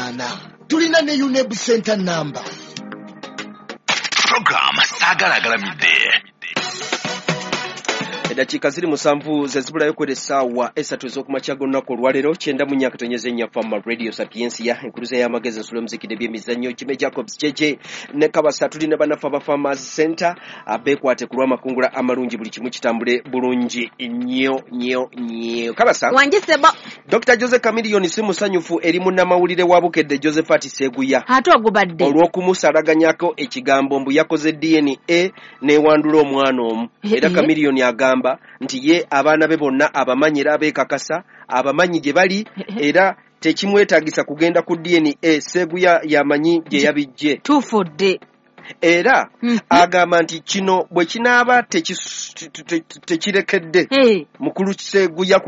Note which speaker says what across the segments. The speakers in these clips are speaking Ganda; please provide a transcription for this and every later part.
Speaker 1: abaana tulina ne UNEB center number.
Speaker 2: Program sagalagalamidde.
Speaker 3: Eddakiika ziri musanvu zezibulayo kwera essaawa esatu ez'okumakya g'olunaku olwaleero 9 FM Radio Sapiensia enkuluza y'amagezi ensula omuzikide by'emizannyo Jimmy Jacobs JJ ne Kabasa tuli ne bannaffe aba Farmers Center abeekwate ku lw'amakungula amalungi buli kimu kitambule bulungi nnyo. Kabasa
Speaker 4: wanjisebo
Speaker 3: Dr. Joseph Chameleone si musanyufu eri munnamawulire wa Bukedde Josephat Seguya
Speaker 4: ate ogubadde
Speaker 3: olw'okumusalaganyako ekigambo mbu yakoze DNA n'ewandula omwana omu era Chameleone agamba nti ye abaana be bonna abamanyira abeekakasa abamanyi gye bali era tekimwetaagisa kugenda ku DNA Seguya yamanyi gye yabijje
Speaker 4: tufudde
Speaker 3: era agamba nti kino bwe kinaaba tekirekedde mukulu Seguya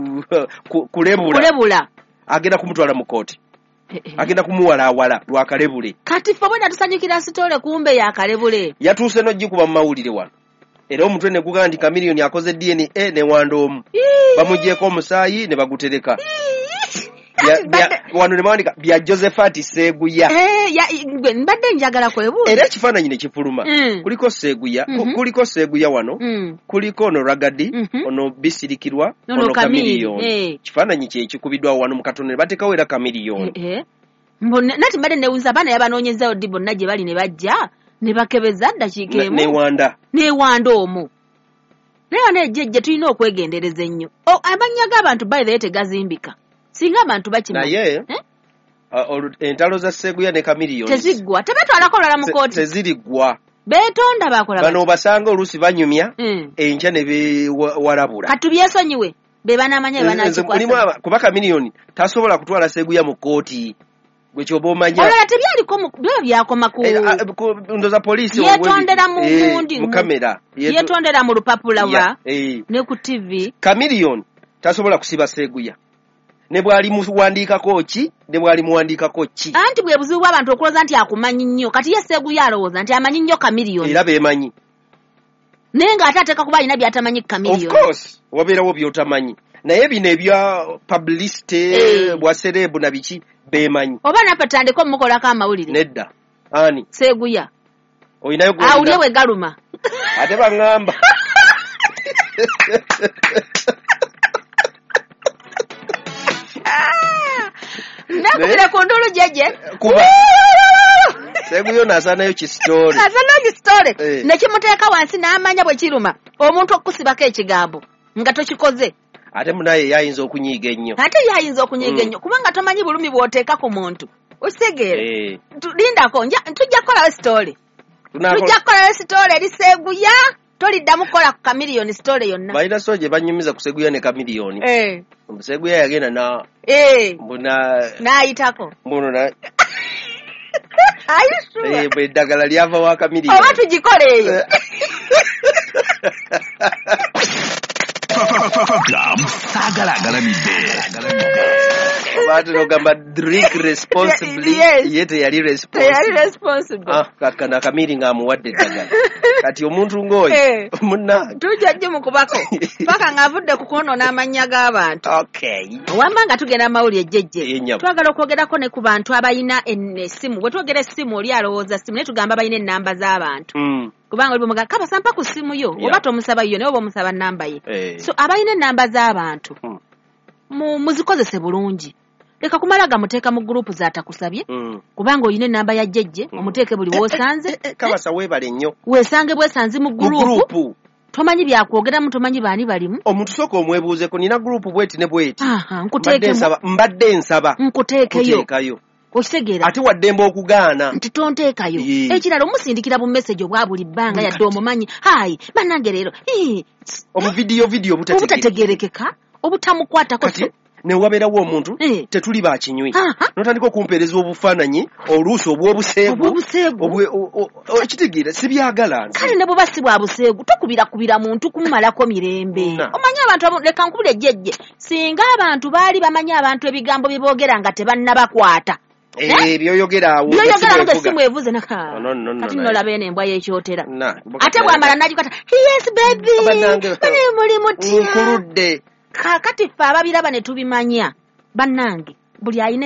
Speaker 3: kulebula agenda kumutwala mu kooti agenda kumuwalaawala lwakalebule
Speaker 4: kati ffe bwena tusanyukira sitole kumbe yakalebule
Speaker 3: yatuuse n'ogikuba mu mawulire wano era omutwe ne gugamba nti Chameleone akoze DNA ne wanda omu bamugyeko omusaayi ne bagutereka wano ne bawandika bya Josephat Seguya
Speaker 4: mbadde njagala kwebula
Speaker 3: era ekifaananyi ne kifuluma kuliko Seguya kuliko Seguya wano kuliko ono Ragadi ono Bisirikirwa ono Chameleone kifaananyi kye kikubiddwawo wano mu Katonda ne bateekawo era Chameleone
Speaker 4: nati mbadde newunza abaana yabanoonyezayo ddi bonna gye bali ne bajja ne bakebeza ddakiika emu newanda omu naye nejjejje tulina okwegendereza ennyo amannya g'abantu by the way tegazimbika singa abantu bakimanyi
Speaker 3: naye entalo za Seguya ne Chameleone
Speaker 4: teziggwa tebetwalako olwala mu kooti
Speaker 3: teziriggwa
Speaker 4: beetonda bakola
Speaker 3: bano basanga oluusi banyumya enkya ne bewalabula
Speaker 4: kati byesonyiwe be banamanya banakikwasa
Speaker 3: kuba Chameleone tasobola kutwala Seguya mu kooti gwe kyoba omanya
Speaker 4: olala tebyaliko byakoma ku
Speaker 3: ndoza poliisi
Speaker 4: yetondera mu mundi
Speaker 3: mu kamera
Speaker 4: yetondera mu lupapula wa ne ku TV
Speaker 3: Chameleone tasobola kusiba Seguya ne bwali muwandiikako ki ne bwali muwandiikako ki
Speaker 4: anti bwe buzibu bw'abantu okuloza nti akumanyi nnyo kati ye Seguya alowooza nti amanyi nnyo Chameleone
Speaker 3: era beemanyi
Speaker 4: naye nga ate ateeka kuba alina by'atamanyi Chameleone
Speaker 3: of course wabeerawo by'otamanyi naye bino ebya publicity bwa serebu na biki beemanyi
Speaker 4: oba naffe tutandika omukolako amawulire
Speaker 3: nedda ani
Speaker 4: Seguya
Speaker 3: oyinayo
Speaker 4: awulire we galuma
Speaker 3: ate baŋŋamba
Speaker 4: nakubira ku ndulu jeje
Speaker 3: kuba Seguya naasanayo kisitole
Speaker 4: nekimuteeka wansi n'amanya bwe kiruma omuntu okusibako ekigambo nga tokikoze
Speaker 3: ate munaye yayinza okunyiiga ennyo
Speaker 4: kubanga tomanyi bulumi bw'oteeka ku muntu ositegeera lindako tujja kukolawo sitole eri Seguya toliddamu kukola ku Chameleone sitole yonna
Speaker 3: balina so gye banyumiza ku Seguya ne Chameleone Seguya yagenda
Speaker 4: n'ayitako
Speaker 3: bwe eddagala lyava wa Chameleone
Speaker 4: oba tugikole eyo
Speaker 2: Program sagalagalamidde.
Speaker 3: Abantu ogamba drink responsibly yete yali responsible kakana Chameleone ng'amuwadde eddagala kati omuntu ng'oyo munna
Speaker 4: tujja jju mukubako paka ng'avudde ku kwonoona amannya g'abantu wamba nga tugenda amawulire jjejje twagala okwogerako ne ku bantu abalina essimu bwe twogera essimu oli alowooza ssimu naye tugamba balina ennamba z'abantu kubanga oli bumuga kabasa mpa ku ssimu yo oba tomusaba yo naye oba omusaba nnamba ye so abalina ennamba z'abantu muzikozese bulungi leka kumala gamuteeka mu gurupu z'atakusabye kubanga oyina ennamba ya jjejje omuteeke buli w'osanze
Speaker 3: kabasa weebale nnyo
Speaker 4: weesange bwesanzi mu gurupu tomanyi byakwogeramu tomanyi baani balimu
Speaker 3: omuntu sooka omwebuuzeko nina gurupu bweti ne bweti
Speaker 4: mbadde
Speaker 3: nsaba
Speaker 4: nkuteekayo okitegeera
Speaker 3: ate waddemba okugaana
Speaker 4: nti tonteekayo ekirala omusindikira bu message obwa buli bbanga yadde omumanyi hayi bannange leero
Speaker 3: obuvidiyo
Speaker 4: obutategerekeka obutamukwatako
Speaker 3: ne wabeerawo omuntu tetuli bakinywi notandika okumpeereza obufaananyi oluusi obw'obuseegu ekitegeera sibyagala
Speaker 4: kale ne bw'oba si bwa buseegu tokubira muntu kumumalako mirembe omanyi abantu leka nkubira ejjejje singa abantu baali bamanyi abantu ebigambo bye boogera nga tebannabakwata
Speaker 3: byoyogerawo
Speaker 4: ng'essimu evuze kati nolaba eno embwa y'ekyotera ate bw'amala nagikwata yes baby muli mutya
Speaker 3: nkuludde
Speaker 4: kakati ffe ababiraba ne tubimanya bannange buli ayina